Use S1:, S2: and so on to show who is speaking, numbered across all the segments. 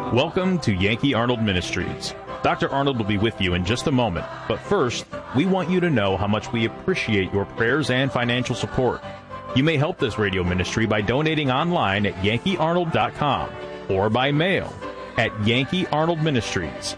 S1: Welcome to Yankee Arnold Ministries. Dr. Arnold will be with you in just a moment, but first, we want you to know how much we appreciate your prayers and financial support. You may help this radio ministry by donating online at yankeearnold.com or by mail at Yankee Arnold Ministries,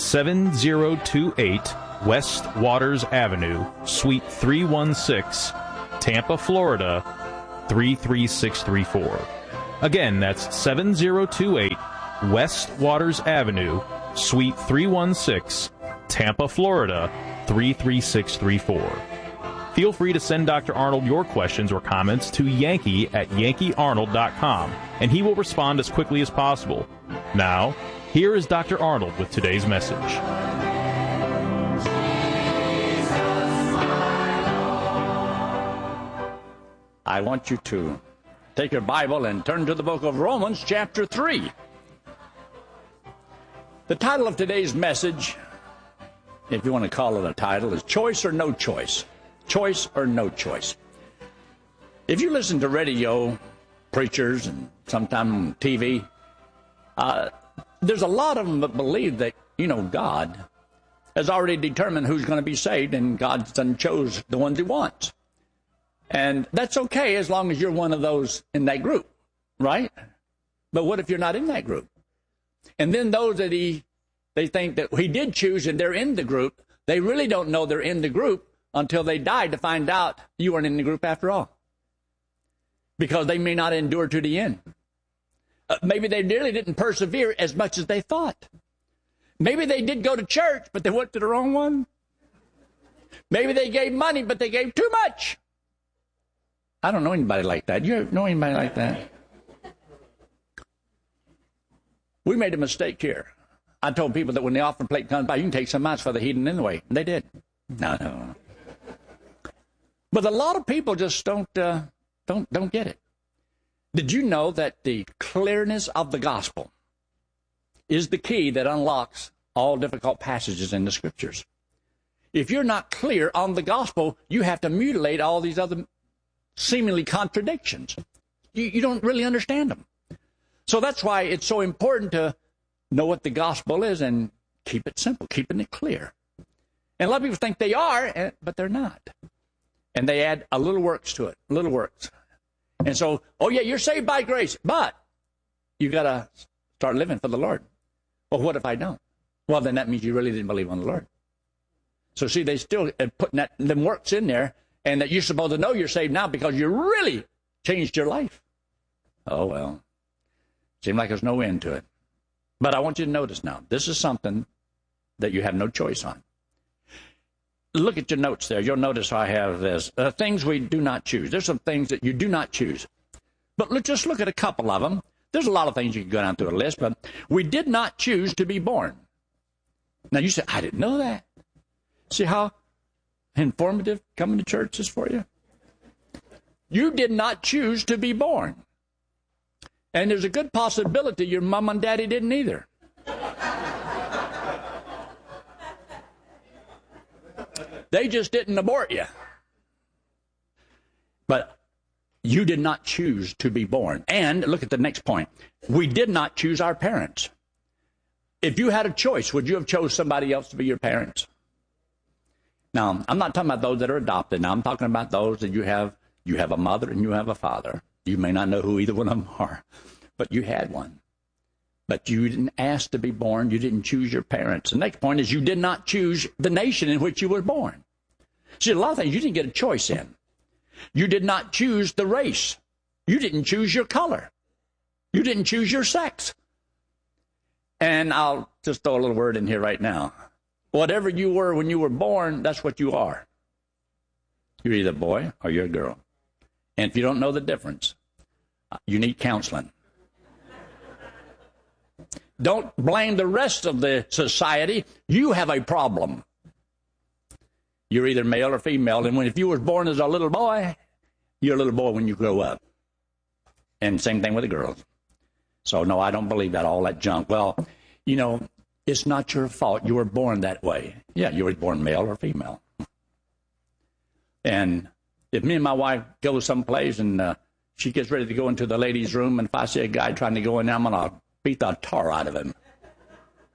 S1: 7028 West Waters Avenue, Suite 316, Tampa, Florida, 33634. Again, that's 7028 West Waters Avenue, Suite 316, Tampa, Florida, 33634. Feel free to send Dr. Arnold your questions or comments to Yankee at yankeearnold.com, and he will respond as quickly as possible. Now, here is Dr. Arnold with today's message.
S2: I want you to take your Bible and turn to the book of Romans, chapter 3. The title of today's message, if you want to call it a title, is Choice or No Choice. Choice or No Choice. If you listen to radio, preachers, and sometimes TV, there's a lot of them that believe that, God has already determined who's going to be saved, and God done chose the ones he wants. And that's okay as long as you're one of those in that group, right? But what if you're not in that group? And then those that they think that he did choose and they're in the group, they really don't know they're in the group until they die to find out you weren't in the group after all. Because they may not endure to the end. Maybe they really didn't persevere as much as they thought. Maybe they did go to church, but they went to the wrong one. Maybe they gave money, but they gave too much. I don't know anybody like that. You know anybody like that? We made a mistake here. I told people that when the offering plate comes by, you can take some out for the heathen anyway. And they did. No. But a lot of people just don't get it. Did you know that the clearness of the gospel is the key that unlocks all difficult passages in the scriptures? If you're not clear on the gospel, you have to mutilate all these other seemingly contradictions. You don't really understand them. So that's why it's so important to know what the gospel is and keep it simple, keeping it clear. And a lot of people think they are, but they're not. And they add a little works to it, little works. And so, you're saved by grace, but you got to start living for the Lord. Well, what if I don't? Well, then that means you really didn't believe on the Lord. So see, they still putting them works in there, and that you're supposed to know you're saved now because you really changed your life. Oh, well. Seems like there's no end to it. But I want you to notice now, this is something that you have no choice on. Look at your notes there. You'll notice I have this. Things we do not choose. There's some things that you do not choose. But let's just look at a couple of them. There's a lot of things you can go down through a list, but we did not choose to be born. Now you say, I didn't know that. See how informative coming to church is for you? You did not choose to be born. And there's a good possibility your mom and daddy didn't either. They just didn't abort you. But you did not choose to be born. And look at the next point. We did not choose our parents. If you had a choice, would you have chose somebody else to be your parents? Now, I'm not talking about those that are adopted. Now, I'm talking about those that you have a mother and you have a father. You may not know who either one of them are, but you had one. But you didn't ask to be born. You didn't choose your parents. The next point is you did not choose the nation in which you were born. See, a lot of things you didn't get a choice in. You did not choose the race. You didn't choose your color. You didn't choose your sex. And I'll just throw a little word in here right now. Whatever you were when you were born, that's what you are. You're either a boy or you're a girl. And if you don't know the difference, you need counseling. Don't blame the rest of the society. You have a problem. You're either male or female. And if you were born as a little boy, you're a little boy when you grow up. And same thing with the girls. So, no, I don't believe that, all that junk. Well, it's not your fault. You were born that way. Yeah, you were born male or female. And if me and my wife go someplace and she gets ready to go into the ladies' room, and if I see a guy trying to go in there, I'm going to beat the tar out of him.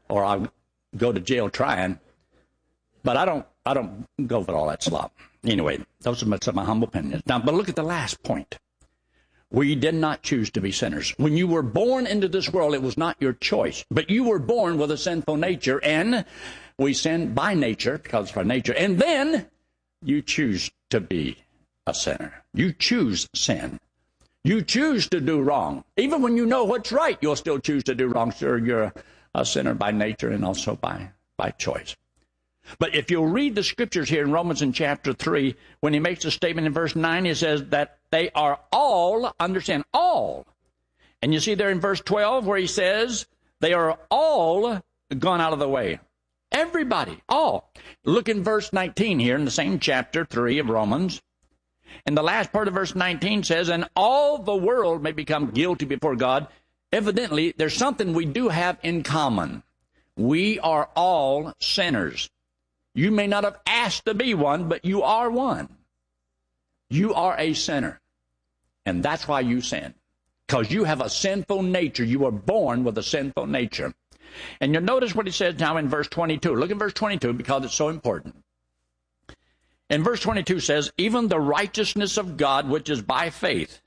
S2: or I'll go to jail trying. But I don't go for all that slop. Anyway, those are some of my humble opinions. Now, but look at the last point. We did not choose to be sinners. When you were born into this world, it was not your choice. But you were born with a sinful nature, and we sin by nature because of our nature. And then you choose to be a sinner. You choose sin. You choose to do wrong. Even when you know what's right, you'll still choose to do wrong. Sure, you're a sinner by nature and also by choice. But if you'll read the scriptures here in Romans in chapter 3, when he makes a statement in verse 9, he says that they are all, understand, all. And you see there in verse 12 where he says they are all gone out of the way. Everybody, all. Look in verse 19 here in the same chapter 3 of Romans. And the last part of verse 19 says, and all the world may become guilty before God. Evidently, there's something we do have in common. We are all sinners. You may not have asked to be one, but you are one. You are a sinner. And that's why you sin. Because you have a sinful nature. You were born with a sinful nature. And you'll notice what he says now in verse 22. Look at verse 22 because it's so important. And verse 22 says, even the righteousness of God, which is by faith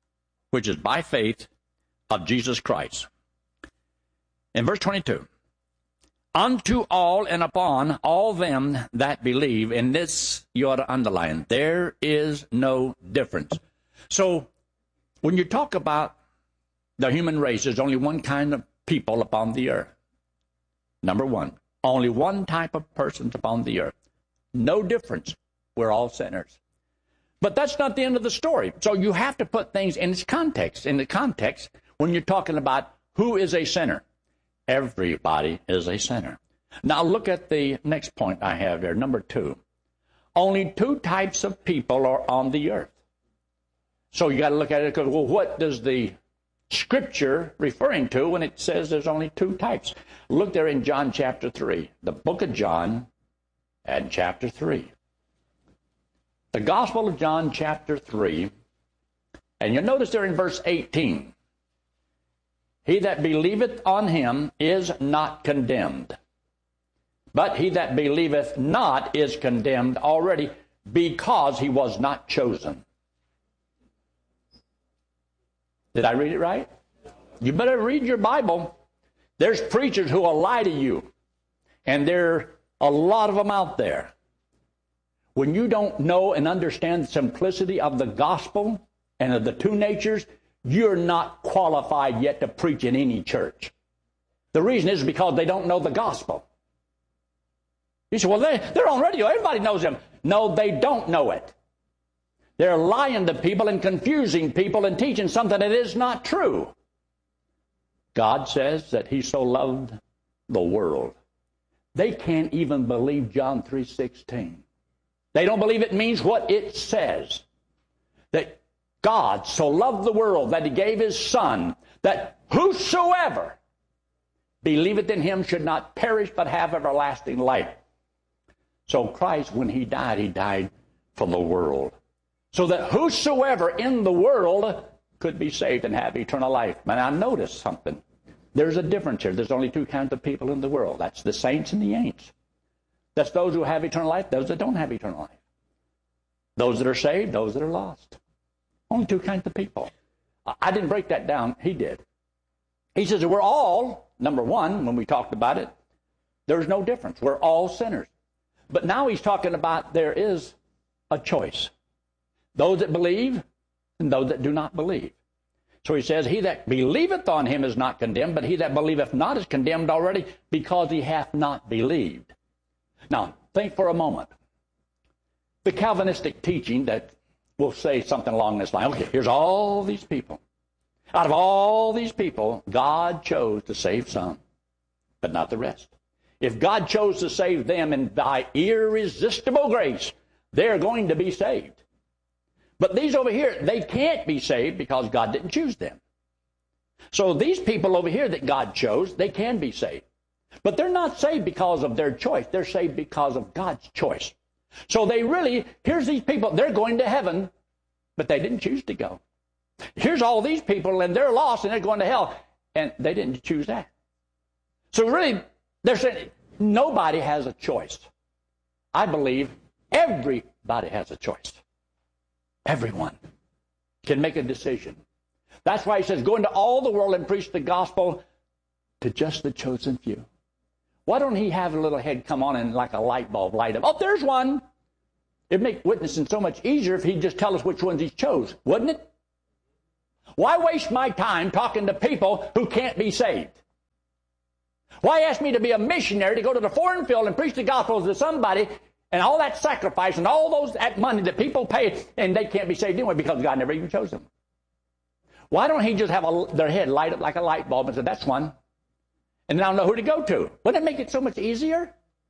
S2: of Jesus Christ. In verse 22, unto all and upon all them that believe. In this, you ought to underline, there is no difference. So, when you talk about the human race, there's only one kind of people upon the earth. Number one, only one type of persons upon the earth. No difference. We're all sinners. But that's not the end of the story. So you have to put things in its context. In the context, when you're talking about who is a sinner, everybody is a sinner. Now look at the next point I have here, number 2. Only 2 types of people are on the earth. So you got to look at it because, well, what does the Scripture referring to when it says there's only 2 types? Look there in John chapter 3, the book of John and chapter 3. The Gospel of John chapter 3, and you'll notice there in verse 18, he that believeth on him is not condemned, but he that believeth not is condemned already because he was not chosen. Did I read it right? You better read your Bible. There's preachers who will lie to you, and there are a lot of them out there. When you don't know and understand the simplicity of the gospel and of the 2 natures, you're not qualified yet to preach in any church. The reason is because they don't know the gospel. You say, well, they're on radio. Everybody knows them. No, they don't know it. They're lying to people and confusing people and teaching something that is not true. God says that he so loved the world. They can't even believe John 3:16. They don't believe it means what it says. That God so loved the world that he gave his Son, that whosoever believeth in him should not perish but have everlasting life. So Christ, when he died for the world. So that whosoever in the world could be saved and have eternal life. But now notice something. There's a difference here. There's only 2 kinds of people in the world. That's the saints and the ain'ts. That's those who have eternal life, those that don't have eternal life. Those that are saved, those that are lost. Only 2 kinds of people. I didn't break that down. He did. He says that we're all, number 1, when we talked about it, there's no difference. We're all sinners. But now he's talking about there is a choice. Those that believe and those that do not believe. So he says, he that believeth on him is not condemned, but he that believeth not is condemned already because he hath not believed. Now, think for a moment. The Calvinistic teaching that will say something along this line. Okay, here's all these people. Out of all these people, God chose to save some, but not the rest. If God chose to save them and by irresistible grace, they're going to be saved. But these over here, they can't be saved because God didn't choose them. So these people over here that God chose, they can be saved. But they're not saved because of their choice. They're saved because of God's choice. So they really, here's these people, they're going to heaven, but they didn't choose to go. Here's all these people, and they're lost, and they're going to hell, and they didn't choose that. So really, They're saying nobody has a choice. I believe everybody has a choice. Everyone can make a decision. That's why he says, go into all the world and preach the gospel to just the chosen few. Why don't he have a little head come on and like a light bulb light up? Oh, there's one. It'd make witnessing so much easier if he'd just tell us which ones he chose, wouldn't it? Why waste my time talking to people who can't be saved? Why ask me to be a missionary to go to the foreign field and preach the gospel to somebody and all that sacrifice and all that money that people pay and they can't be saved anyway because God never even chose them? Why don't he just have their head light up like a light bulb and say, that's one. And then I'll know who to go to. Wouldn't it make it so much easier?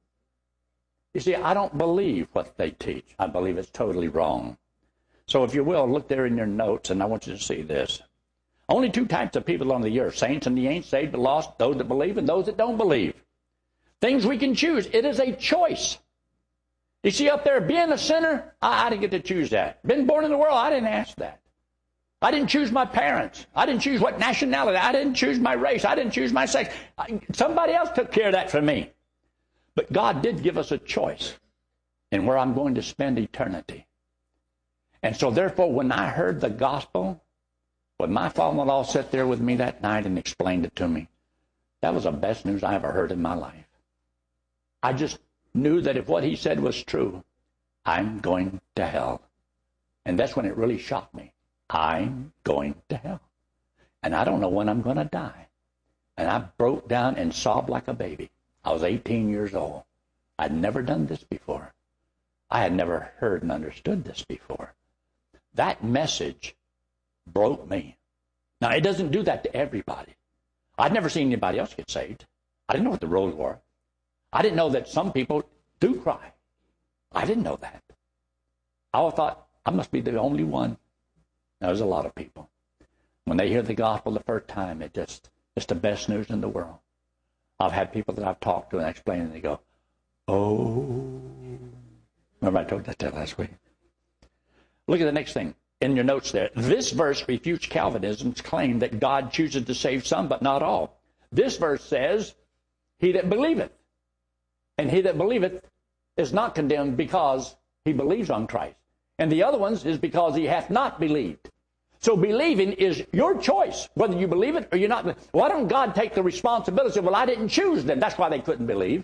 S2: You see, I don't believe what they teach. I believe it's totally wrong. So if you will, look there in your notes, and I want you to see this. Only two types of people on the earth, saints and the ain't saved, the lost, those that believe and those that don't believe. Things we can choose. It is a choice. You see up there, being a sinner, I didn't get to choose that. Been born in the world, I didn't ask that. I didn't choose my parents. I didn't choose what nationality. I didn't choose my race. I didn't choose my sex. Somebody else took care of that for me. But God did give us a choice in where I'm going to spend eternity. And so therefore, when I heard the gospel, when my father-in-law sat there with me that night and explained it to me, that was the best news I ever heard in my life. I just knew that if what he said was true, I'm going to hell. And that's when it really shocked me. I'm going to hell. And I don't know when I'm going to die. And I broke down and sobbed like a baby. I was 18 years old. I'd never done this before. I had never heard and understood this before. That message broke me. Now, it doesn't do that to everybody. I'd never seen anybody else get saved. I didn't know what the rules were. I didn't know that some people do cry. I didn't know that. I thought, I must be the only one. Now, there's a lot of people. When they hear the gospel the first time, it's the best news in the world. I've had people that I've talked to and explained, and they go, oh. Remember I told that last week? Look at the next thing in your notes there. This verse refutes Calvinism's claim that God chooses to save some, but not all. This verse says, he that believeth. And he that believeth is not condemned because he believes on Christ. And the other ones is because he hath not believed. So believing is your choice, whether you believe it or you're not. Why don't God take the responsibility? Well, I didn't choose them. That's why they couldn't believe.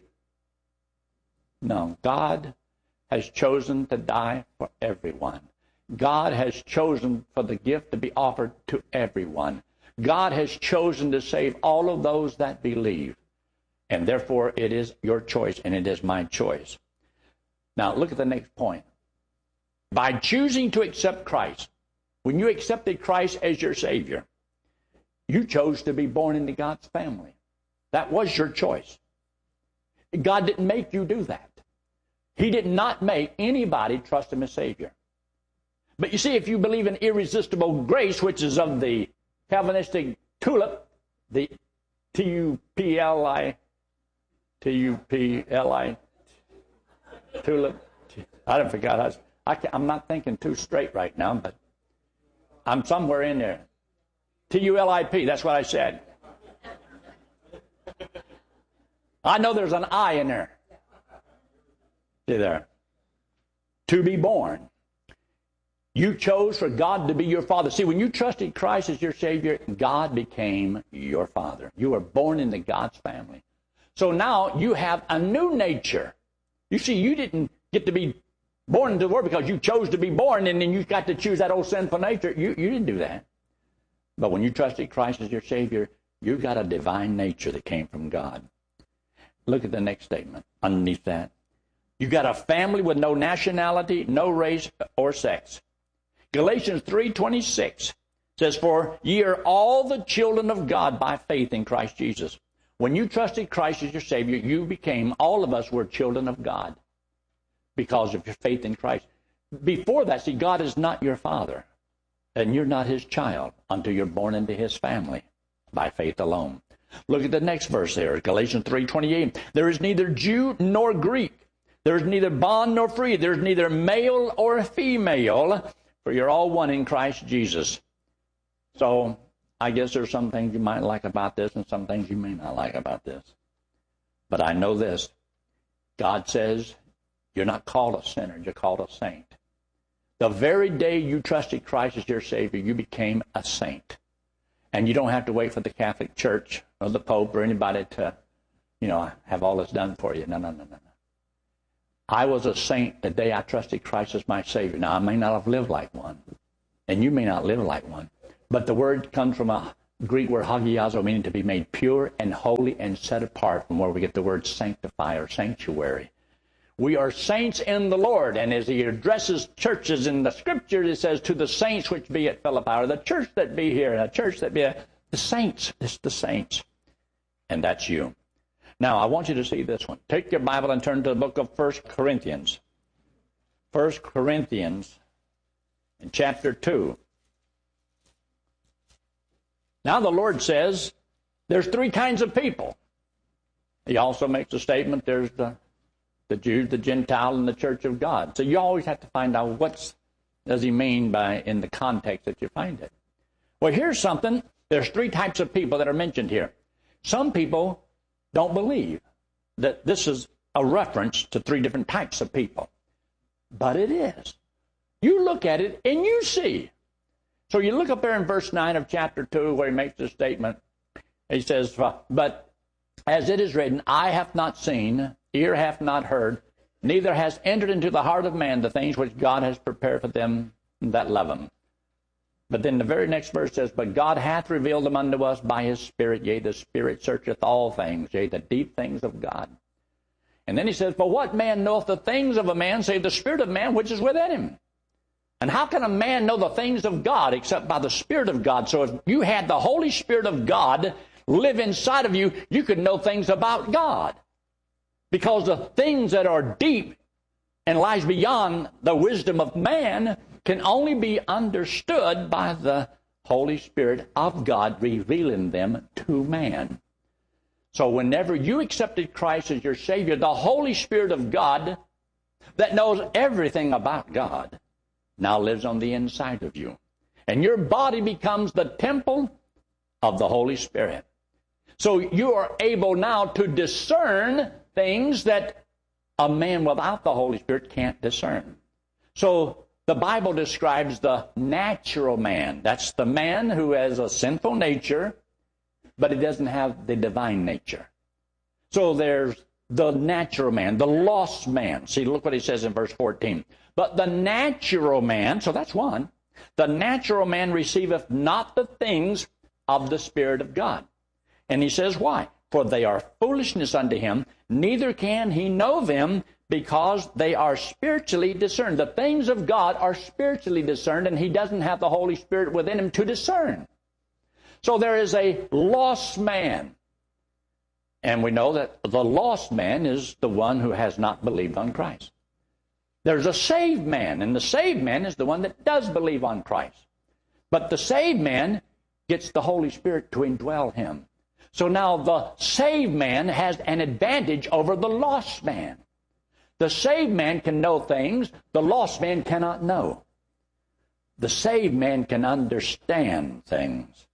S2: No, God has chosen to die for everyone. God has chosen for the gift to be offered to everyone. God has chosen to save all of those that believe. And therefore, it is your choice, and it is my choice. Now, look at the next point. By choosing to accept Christ, when you accepted Christ as your Savior, you chose to be born into God's family. That was your choice. God didn't make you do that. He did not make anybody trust Him as Savior. But you see, if you believe in irresistible grace, which is of the Calvinistic tulip, the T-U-P-L-I, tulip. I don't forget. I'm not thinking too straight right now, but I'm somewhere in there. T-U-L-I-P, that's what I said. I know there's an I in there. See there. To be born. You chose for God to be your Father. See, when you trusted Christ as your Savior, God became your Father. You were born into God's family. So now you have a new nature. You see, you didn't get to be born into the world because you chose to be born, and then you got to choose that old sinful nature. You didn't do that. But when you trusted Christ as your Savior, you got a divine nature that came from God. Look at the next statement underneath that. You got a family with no nationality, no race, or sex. Galatians 3:26 says, for ye are all the children of God by faith in Christ Jesus. When you trusted Christ as your Savior, you became, all of us were children of God because of your faith in Christ. Before that, see, God is not your father, and you're not his child until you're born into his family by faith alone. Look at the next verse there, Galatians 3:28. There is neither Jew nor Greek. There is neither bond nor free. There is neither male or female, for you're all one in Christ Jesus. So I guess there's some things you might like about this and some things you may not like about this. But I know this. God says, you're not called a sinner, you're called a saint. The very day you trusted Christ as your Savior, you became a saint. And you don't have to wait for the Catholic Church or the Pope or anybody to, have all this done for you. No. I was a saint the day I trusted Christ as my Savior. Now, I may not have lived like one, and you may not live like one, but the word comes from a Greek word hagiazo, meaning to be made pure and holy and set apart, from where we get the word sanctify or sanctuary. We are saints in the Lord, and as he addresses churches in the Scriptures, it says, to the saints which be at Philippi, or the church that be here, and the church that be the saints. It's the saints, and that's you. Now, I want you to see this one. Take your Bible and turn to the book of 1 Corinthians. 1 Corinthians in chapter 2. Now the Lord says there's three kinds of people. He also makes a statement, there's the Jews, the Gentile, and the church of God. So you always have to find out what does he mean by in the context that you find it. Well, here's something. There's three types of people that are mentioned here. Some people don't believe that this is a reference to three different types of people. But it is. You look at it and you see. So you look up there in verse 9 of chapter 2 where he makes this statement. He says, but as it is written, eye hath not seen, ear hath not heard, neither has entered into the heart of man the things which God has prepared for them that love him. But then the very next verse says, but God hath revealed them unto us by his Spirit, yea, the Spirit searcheth all things, yea, the deep things of God. And then he says, for what man knoweth the things of a man, save the spirit of man which is within him? And how can a man know the things of God except by the Spirit of God? So if you had the Holy Spirit of God live inside of you, you could know things about God. Because the things that are deep and lies beyond the wisdom of man can only be understood by the Holy Spirit of God revealing them to man. So whenever you accepted Christ as your Savior, the Holy Spirit of God that knows everything about God now lives on the inside of you. And your body becomes the temple of the Holy Spirit. So you are able now to discern things that a man without the Holy Spirit can't discern. So the Bible describes the natural man. That's the man who has a sinful nature, but he doesn't have the divine nature. So there's the natural man, the lost man. See, look what he says in verse 14. But the natural man, so that's one, the natural man receiveth not the things of the Spirit of God. And he says, why? For they are foolishness unto him, neither can he know them, because they are spiritually discerned. The things of God are spiritually discerned, and he doesn't have the Holy Spirit within him to discern. So there is a lost man. And we know that the lost man is the one who has not believed on Christ. There's a saved man, and the saved man is the one that does believe on Christ. But the saved man gets the Holy Spirit to indwell him. So now the saved man has an advantage over the lost man. The saved man can know things the lost man cannot know. The saved man can understand things.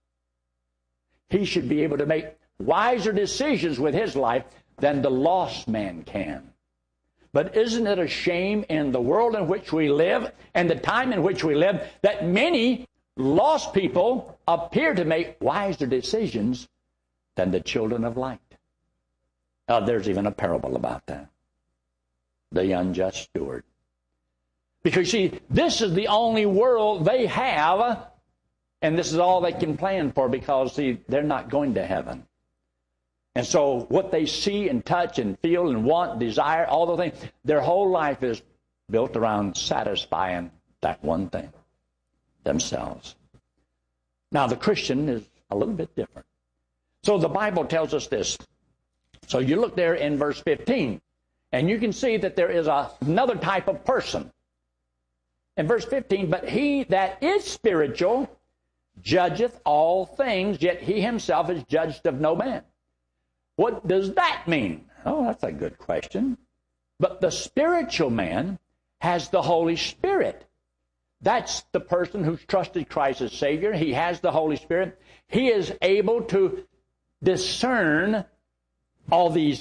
S2: He should be able to make wiser decisions with his life than the lost man can. But isn't it a shame in the world in which we live and the time in which we live that many lost people appear to make wiser decisions than the children of light? There's even a parable about that. The unjust steward. Because, see, this is the only world they have, and this is all they can plan for because, see, they're not going to heaven. And so what they see and touch and feel and want, desire, all the things, their whole life is built around satisfying that one thing, themselves. Now, the Christian is a little bit different. So the Bible tells us this. So you look there in verse 15, and you can see that there is another type of person. In verse 15, but he that is spiritual judgeth all things, yet he himself is judged of no man. What does that mean? Oh, that's a good question. But the spiritual man has the Holy Spirit. That's the person who's trusted Christ as Savior. He has the Holy Spirit. He is able to discern all these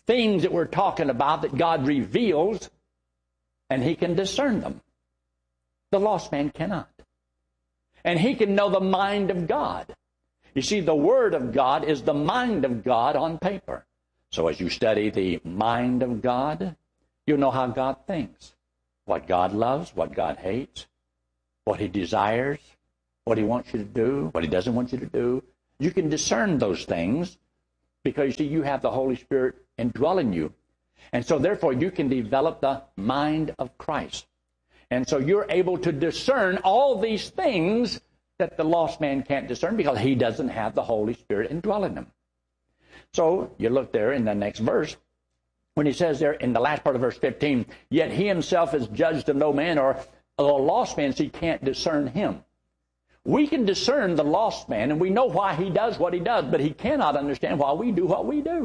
S2: things that we're talking about that God reveals, and he can discern them. The lost man cannot. And he can know the mind of God. You see, the Word of God is the mind of God on paper. So as you study the mind of God, you'll know how God thinks, what God loves, what God hates, what he desires, what he wants you to do, what he doesn't want you to do. You can discern those things because, you see, you have the Holy Spirit indwelling you. And so, therefore, you can develop the mind of Christ. And so you're able to discern all these things that the lost man can't discern because he doesn't have the Holy Spirit indwelling him. So you look there in the next verse, when he says there in the last part of verse 15, yet he himself is judged of no man, or a lost man, so he can't discern him. We can discern the lost man, and we know why he does what he does, but he cannot understand why we do what we do.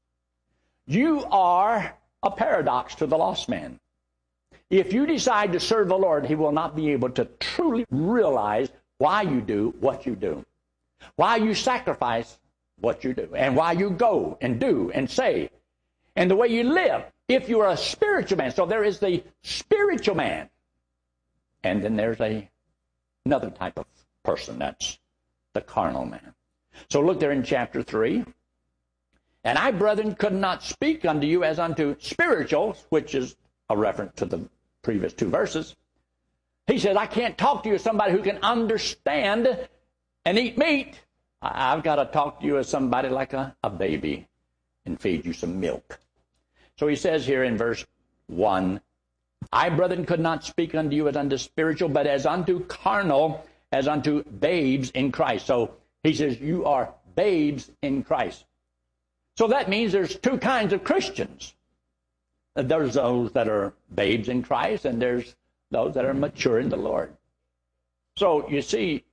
S2: You are a paradox to the lost man. If you decide to serve the Lord, he will not be able to truly realize why you do what you do, why you sacrifice what you do, and why you go and do and say, and the way you live, if you are a spiritual man. So there is the spiritual man, and then there's another type of person, that's the carnal man. So look there in chapter 3. And I, brethren, could not speak unto you as unto spirituals, which is a reference to the previous two verses. He says, I can't talk to you as somebody who can understand and eat meat. I've got to talk to you as somebody like a baby and feed you some milk. So he says here in verse 1, I, brethren, could not speak unto you as unto spiritual, but as unto carnal, as unto babes in Christ. So he says, you are babes in Christ. So that means there's two kinds of Christians. There's those that are babes in Christ, and there's those that are mature in the Lord. So you see,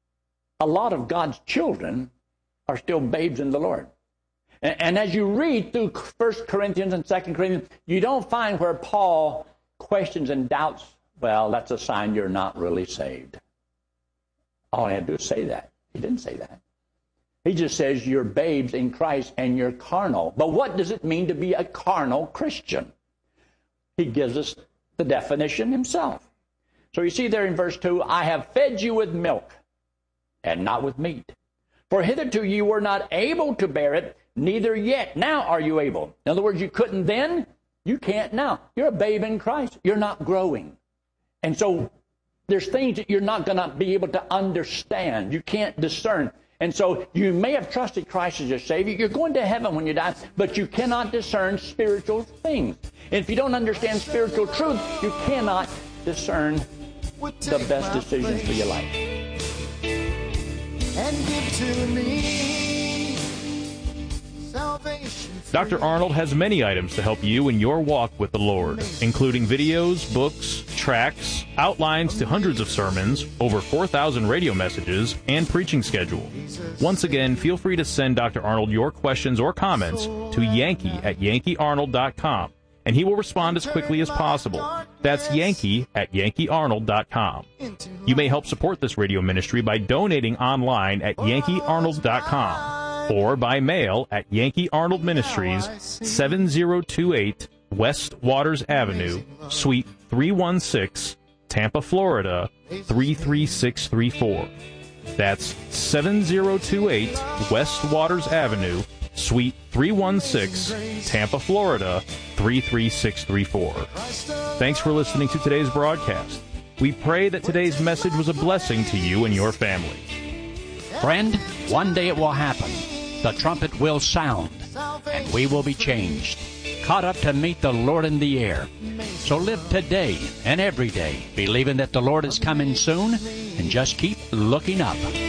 S2: a lot of God's children are still babes in the Lord. And as you read through 1 Corinthians and 2 Corinthians, you don't find where Paul questions and doubts, well, that's a sign you're not really saved. All he had to do is say that. He didn't say that. He just says you're babes in Christ and you're carnal. But what does it mean to be a carnal Christian? He gives us the definition himself. So you see there in verse 2, I have fed you with milk and not with meat. For hitherto you were not able to bear it, neither yet now are you able. In other words, you couldn't then, you can't now. You're a babe in Christ. You're not growing. And so there's things that you're not going to be able to understand. You can't discern. And so you may have trusted Christ as your Savior. You're going to heaven when you die, but you cannot discern spiritual things. And if you don't understand spiritual truth, you cannot discern the best decisions for your life.
S3: And give to me salvation.
S1: Dr. Arnold has many items to help you in your walk with the Lord, including videos, books, tracts, outlines to hundreds of sermons, over 4,000 radio messages, and preaching schedule. Once again, feel free to send Dr. Arnold your questions or comments to Yankee@yankeearnold.com, and he will respond as quickly as possible. That's Yankee@yankeearnold.com. You may help support this radio ministry by donating online at yankeearnold.com or by mail at Yankee Arnold Ministries, 7028 West Waters Avenue, Suite 316, Tampa, Florida, 33634. That's 7028 West Waters Avenue, Suite 316, Tampa, Florida, 33634. Thanks for listening to today's broadcast. We pray that today's message was a blessing to you and your family.
S2: Friend, one day it will happen. The trumpet will sound, and we will be changed, caught up to meet the Lord in the air. So live today and every day, believing that the Lord is coming soon, and just keep looking up.